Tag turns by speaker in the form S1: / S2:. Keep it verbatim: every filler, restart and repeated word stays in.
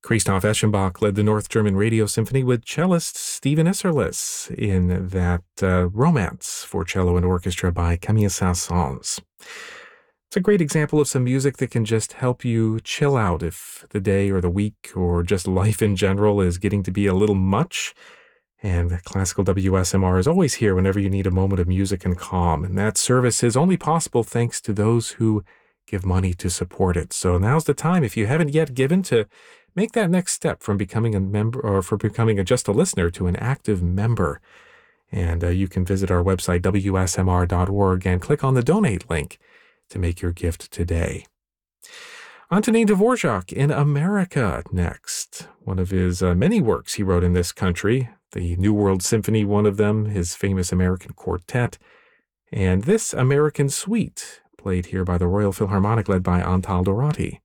S1: Christoph Eschenbach led the North German Radio Symphony with cellist Stephen Isserlis in that uh, Romance for Cello and Orchestra by Camille Saint-Saëns. It's a great example of some music that can just help you chill out if the day or the week or just life in general is getting to be a little much. And Classical W S M R is always here whenever you need a moment of music and calm. And that service is only possible thanks to those who give money to support it. So now's the time, if you haven't yet given, to make that next step from becoming a member or from becoming a, just a listener to an active member. And uh, you can visit our website, W S M R dot org, and click on the donate link to make your gift today. Antonin Dvorak in America next. One of his uh, many works he wrote in this country, the New World Symphony, one of them, his famous American Quartet, and this American Suite, played here by the Royal Philharmonic led by Antal Dorati.